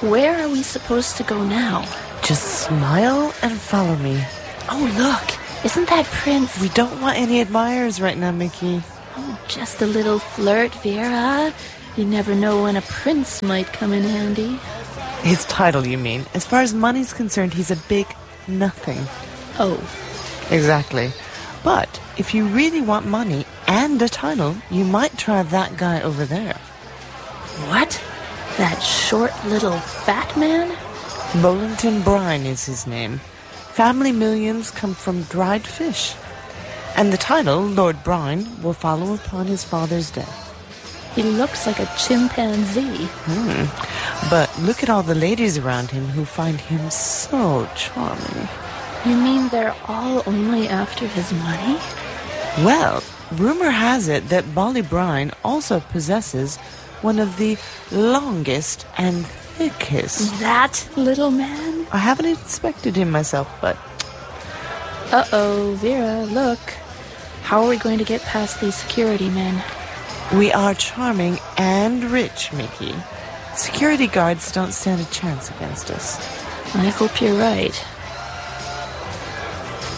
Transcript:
Where are we supposed to go now? Just smile and follow me. Oh, look. Isn't that Prince? We don't want any admirers right now, Mickey. Oh, just a little flirt, Vera. You never know when a prince might come in handy. His title, you mean? As far as money's concerned, he's a big nothing. Oh. Exactly. But if you really want money and a title, you might try that guy over there. What? That short little fat man? Bollington Brine is his name. Family millions come from dried fish. And the title, Lord Brine, will follow upon his father's death. He looks like a chimpanzee. But look at all the ladies around him who find him so charming. You mean they're all only after his money? Well, rumor has it that Bolly Brine also possesses one of the longest and thickest. That little man? I haven't inspected him myself, but... Uh-oh, Vera, look. How are we going to get past these security men? We are charming and rich, Mickey. Security guards don't stand a chance against us. I hope you're right.